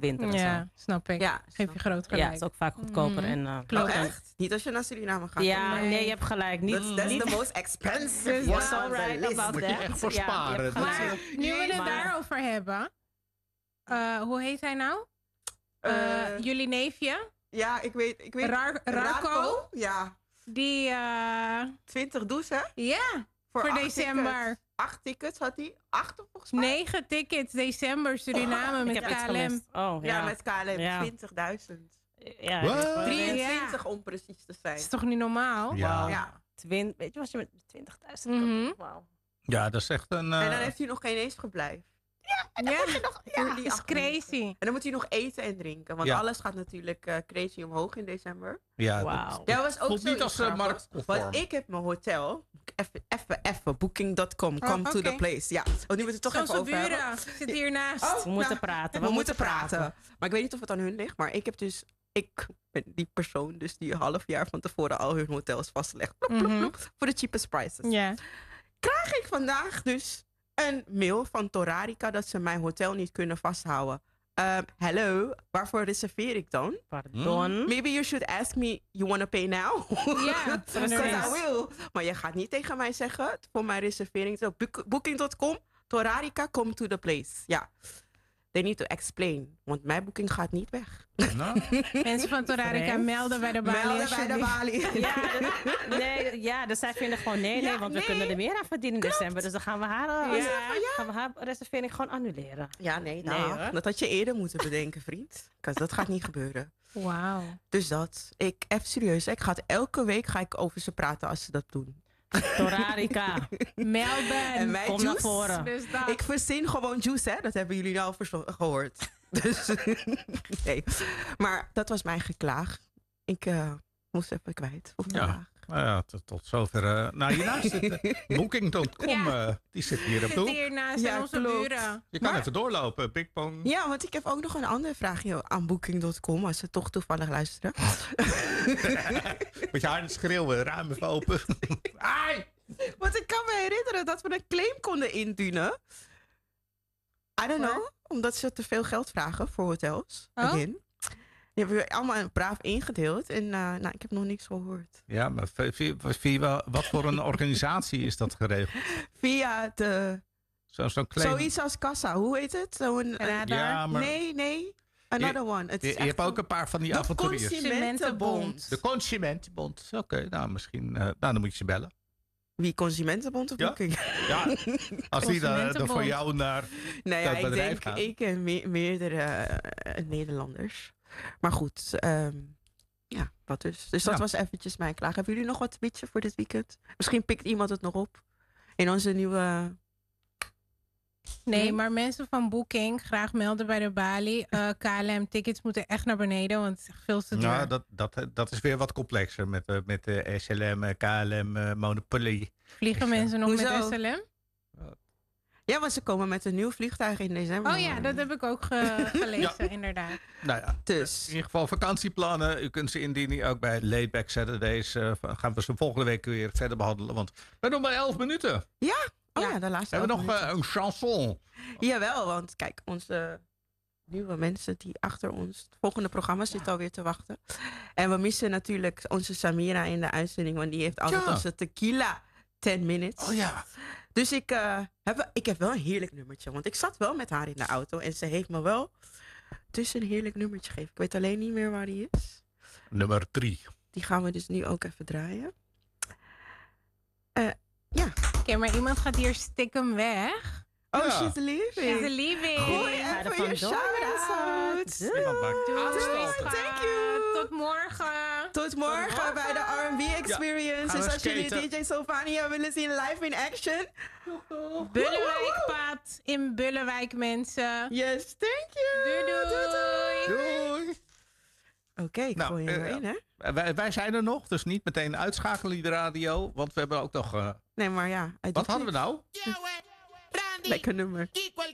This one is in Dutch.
winter en zo. Ja, snap ik. Ja, Geef je groot gelijk. Ja, het is ook vaak goedkoper. Klopt. echt? Niet als je naar Suriname gaat. Ja, Nee. nee, je hebt gelijk. Niet, That's niet the most expensive Dus one dat- on the right list. about Moet je that. echt voor Ja, je sparen. hebt Dat gelijk. is- Maar nu we het Maar- daarover hebben. Hoe heet hij nou? Jullie neefje? Ja, ik weet. Rarko? Ja, Die, 20 douche, hè? ja, voor 8 december. tickets. 8 tickets had hij. 8 volgens mij. 9 tickets december Suriname Ik met heb iets KLM. gemist. Oh, Ja, ja. met KLM. Ja. 20.000. Ja, What? dat is wel- 23 om precies te zijn. Dat is toch niet normaal? Ja. Wauw. Ja. Weet je wat je met 20.000 Mhm. kan? Wauw. Ja, dat is echt een... En dan heeft hij nog geen eens verblijf. Ja, Voor die is 8 crazy. En dan moet hij nog eten en drinken. Want Ja. alles gaat natuurlijk crazy omhoog in december. ja, Wauw. dat- Ja, was ook voelt niet zoiets als grappigs. marktconform. Want ik heb mijn hotel. Even. Booking.com. Come to oké. the place. Ja. Want nu we het er toch Zoals even de over hebben. buren. Zit hiernaast. Oh, We moeten nou, praten. We moeten praten. Maar ik weet niet of het aan hun ligt. Maar ik heb dus... Ik ben die persoon dus die een half jaar van tevoren al hun hotels vastlegt. Plop, plop, plop, voor de cheapest prices. Ja. Krijg ik vandaag dus een mail van Torarica dat ze mijn hotel niet kunnen vasthouden. Hello, waarvoor reserveer ik dan? Pardon. Maybe you should ask me, you want to pay now? Ja, Because I will. Maar je gaat niet tegen mij zeggen, voor mijn reservering. So, Booking.com, Torarica, come to the place. Ja. They need to explain. Want mijn boeking gaat niet weg. Nou, Mensen van Torarica Vreemd. melden bij de balie. Melden bij de alsjeblieft. balie. Ja, dus zij vinden gewoon nee, Ja, want nee. we kunnen er meer aan verdienen in december. Dus dan gaan we haar, gaan we haar reservering gewoon annuleren. Ja, nee, Nee, nou, hoor. dat had je eerder moeten bedenken, vriend. Because dat gaat niet gebeuren. Wauw. Dus dat. Even serieus. Elke week ga ik over ze praten als ze dat doen. Torarica, Melden. En mij kom naar juice. voren. Dus dat. Ik verzin gewoon juice, hè? Dat hebben jullie nou gehoord. Dus, nee. Maar dat was mijn geklaag. Ik moest even kwijt voor Ja. vandaag. nou ja, tot zover. Nou, hiernaast zit Booking.com. Ja. Die zit hier op de Zit hoek. hiernaast Ja, in onze klopt. buren. Je kan Maar- even doorlopen. Big Pong. Ja, want ik heb ook nog een andere vraagje aan Booking.com. Als ze toch toevallig luisteren. Met je hard schreeuwen. Ruim even open. Ai! Want ik kan me herinneren dat we een claim konden indienen. I don't know. Omdat ze te veel geld vragen voor hotels. Oh? Again. Die hebben we allemaal braaf ingedeeld. En ik heb nog niks gehoord. Ja, maar via wat voor een organisatie is dat geregeld? Via de... Zo'n claim. Zoiets als Kassa. Hoe heet het? Radar. Ja, maar Nee. Another one. Het je is echt hebt ook een paar van die de avonturiers. Consumentenbond. De Consumentenbond. Oké, nou misschien. Dan moet je ze bellen. Wie? Consumentenbond of Ja. Booking? Ja, als die dan voor Consumentenbond. jou naar Nou ja, dat ik bedrijf denk gaan. ik en meerdere Nederlanders. Maar goed, ja, wat dus. Dus dat Ja. was eventjes mijn klaag. Hebben jullie nog wat beetje voor dit weekend? Misschien pikt iemand het nog op. In onze nieuwe... Nee, maar mensen van Booking, graag melden bij de balie. KLM-tickets moeten echt naar beneden, want het is echt veel te duur. Nou, dat is weer wat complexer met de SLM, KLM, Monopoly. Vliegen mensen nog Hoezo? met SLM? Ja, want ze komen met een nieuw vliegtuig in december. Oh ja, dat heb ik ook gelezen, inderdaad. Nou ja, Dus. in ieder geval vakantieplannen. U kunt ze indienen. Ook bij Laidback Saturdays gaan we ze volgende week weer verder behandelen. Want we doen maar 11 minuten. Oh ja, de laatste. Hebben we nog minuten. een chanson? Jawel, want kijk, onze nieuwe mensen die achter ons het volgende programma zitten alweer te wachten. En we missen natuurlijk onze Samira in de uitzending, want die heeft altijd Ja. onze tequila 10 minutes. Oh ja. Dus ik heb wel een heerlijk nummertje, want ik zat wel met haar in de auto en ze heeft me wel dus een heerlijk nummertje gegeven. Ik weet alleen niet meer waar die is. Nummer 3. Die gaan we dus nu ook even draaien. Oké, maar iemand gaat hier stiekem weg. Oh, Ja. she's leaving. She's leaving. Gooi Ga er even je vandoor. shout-out. Iemand maakt Doei, aanstalten. schat. Thank you. Tot morgen. Tot morgen bij de R&B Experience. gaan we Dus als jullie skaten. DJ Sylvania willen zien live in action. Bullenwijkpad in Bullenwijk, mensen. Yes, thank you. Doei, doei. Doei. Oké, ik Nou, gooi je erin, hè? Wij zijn er nog, dus niet meteen uitschakelen die radio. Want we hebben ook nog... Nee, maar ja. wat hadden we nou? Lekker nummer.